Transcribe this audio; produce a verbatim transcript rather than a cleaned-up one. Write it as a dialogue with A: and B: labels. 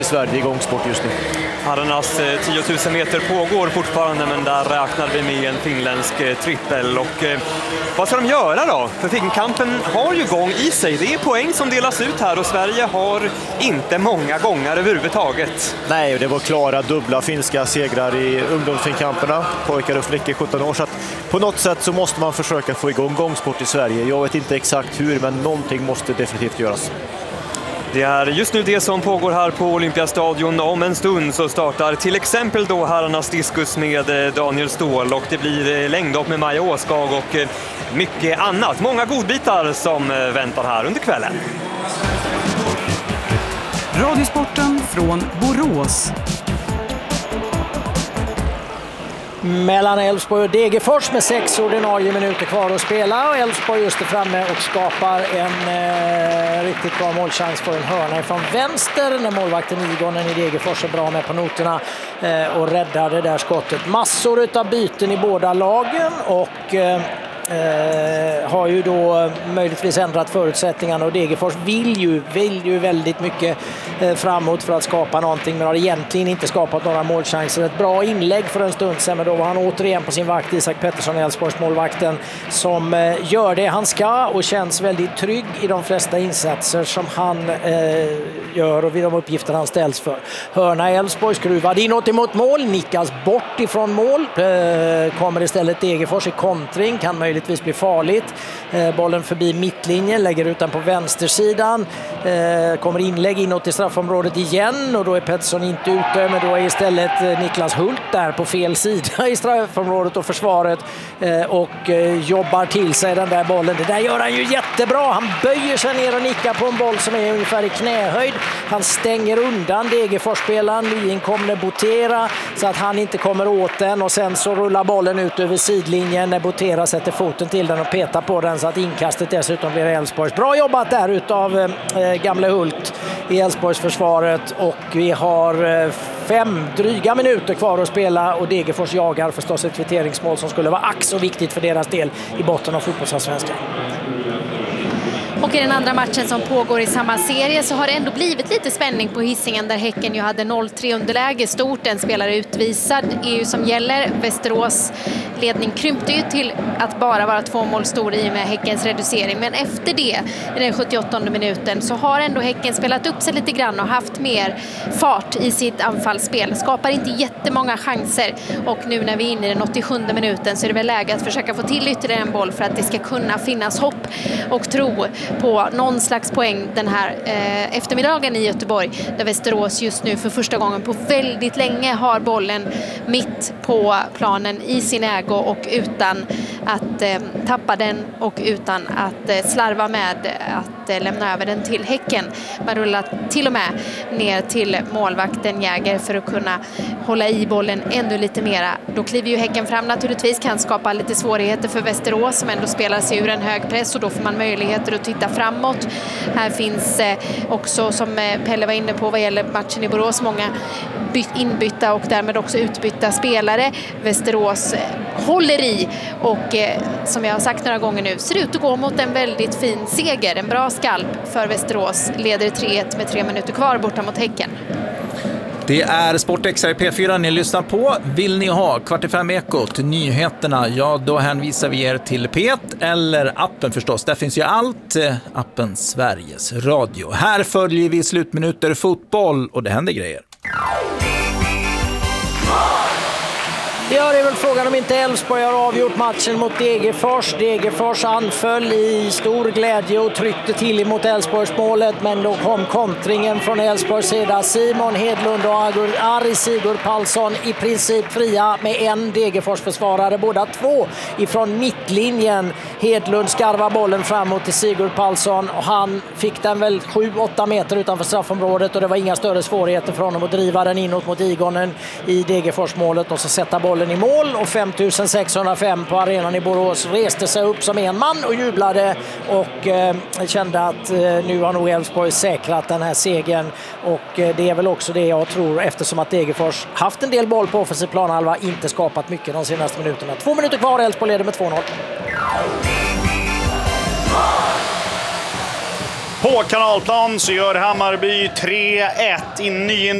A: Sverige i gångsport just nu.
B: Herrarnas tio tusen meter pågår fortfarande, men där räknar vi med en finländsk trippel. Och eh, vad ska de göra då? För finnkampen har ju gång i sig. Det är poäng som delas ut här och Sverige har inte många gånger överhuvudtaget.
A: Nej, det var klara dubbla finska segrar i ungdomsfinnkamperna. Pojkar och flickor sjutton år. Så att på något sätt så måste man försöka få igång gångsport i Sverige. Jag vet inte exakt hur, men någonting måste definitivt göras.
B: Det är just nu det som pågår här på Olympiastadion. Om en stund så startar till exempel då herrarnas diskus med Daniel Ståhl och det blir längdhopp med Maja Åskag och mycket annat. Många godbitar som väntar här under kvällen.
C: Radiosporten från Borås.
D: Mellan Elfsborg och Degerfors med sex ordinarie minuter kvar att spela och Elfsborg just är framme och skapar en eh, riktigt bra målchans för en hörna ifrån vänster när målvakten Igonen i Degerfors är bra med på noterna eh, och räddar det där skottet. Massor av byten i båda lagen och eh, Eh, har ju då möjligtvis ändrat förutsättningarna och Degerfors vill ju, vill ju väldigt mycket eh, framåt för att skapa någonting, men har egentligen inte skapat några målchanser. Ett bra inlägg för en stund sedan, men då var han återigen på sin vakt, Isak Pettersson, Elfsborgs målvakten, som eh, gör det han ska och känns väldigt trygg i de flesta insatser som han eh, gör och vid de uppgifter han ställs för. Hörna Elfsborg skruvad inåt emot mål, nickas bort ifrån mål, eh, kommer istället Degerfors i kontring, kan möjligt blir farligt. Eh, bollen förbi mittlinjen, lägger ut den på vänstersidan. Eh, kommer inlägg inåt i straffområdet igen och då är Pettersson inte ute, men då är istället eh, Niklas Hult där på fel sida i straffområdet och försvaret eh, och eh, jobbar till sig den där bollen. Det där gör han ju jättebra. Han böjer sig ner och nickar på en boll som är ungefär i knähöjd. Han stänger undan Degerfors-spelaren, nyinkomne Botera, så att han inte kommer åt den och sen så rullar bollen ut över sidlinjen när Botera sätter foten till den och petar på den så att inkastet dessutom blir Elfsborgs. Bra jobbat där utav eh, gamle Hult i Elfsborgs försvaret och vi har eh, fem dryga minuter kvar att spela och Degerfors jagar förstås ett kvitteringsmål som skulle vara ax och viktigt för deras del i botten av fotbollsallsvenskan.
E: Och i den andra matchen som pågår i samma serie så har det ändå blivit lite spänning på Hisingen där Häcken ju hade noll tre underläge stort. En spelare utvisad är ju som gäller. Västerås ledning krympte ju till att bara vara två mål stor i och med Häckens reducering. Men efter det, i den sjuttioåttonde minuten, så har ändå Häcken spelat upp sig lite grann och haft mer fart i sitt anfallsspel. Skapar inte jättemånga chanser och nu när vi är inne i den åttiosjunde minuten så är det väl läge att försöka få till ytterligare en boll för att det ska kunna finnas hopp och tro på någon slags poäng den här eh, eftermiddagen i Göteborg där Västerås just nu för första gången på väldigt länge har bollen mitt på planen i sin ägo och utan att eh, tappa den och utan att eh, slarva med att eh, lämna över den till Häcken. Man rullar till och med ner till målvakten Jäger för att kunna hålla i bollen ännu lite mera. Då kliver ju Häcken fram naturligtvis, kan skapa lite svårigheter för Västerås som ändå spelar sig ur en hög press och då får man möjligheter att titta framåt. Här finns eh, också, som eh, Pelle var inne på vad gäller matchen i Borås, många byt, inbytta och därmed också utbytta spelare. Västerås eh, håller i och eh, som jag har sagt några gånger nu ser ut att gå mot en väldigt fin seger. En bra skalp för Västerås, leder tre ett med tre minuter kvar borta mot Häcken.
F: Det är Sportextra i P fyra ni lyssnar på. Vill ni ha kvart i fem ekot, nyheterna, ja då hänvisar vi er till P ett eller appen förstås. Där finns ju allt, appen Sveriges Radio. Här följer vi slutminuter fotboll och det händer grejer.
D: Ja, det är väl frågan om inte Elfsborg har avgjort matchen mot Degerfors. Degerfors anföll i stor glädje och tryckte till emot Elfsborgs målet, men då kom kontringen från Elfsborgs sida. Simon Hedlund och Ari Sigurd Palsson i princip fria med en Degerfors-försvarare, båda två ifrån mittlinjen. Hedlund skarvar bollen framåt till Sigurd Palsson och han fick den väl sju åtta meter utanför straffområdet och det var inga större svårigheter för honom att driva den inåt mot Igonen i Degerfors-målet och så sätta bollen i mål. Och fem tusen sexhundrafem på arenan i Borås reste sig upp som en man och jublade och eh, kände att eh, nu har nog Elfsborg säkrat den här segern och eh, det är väl också det jag tror, eftersom att Degerfors haft en del boll på offensiv planhalva, inte skapat mycket de senaste minuterna. Två minuter kvar, Elfsborg leder med två noll.
G: På Kanalplan så gör Hammarby tre ett i ny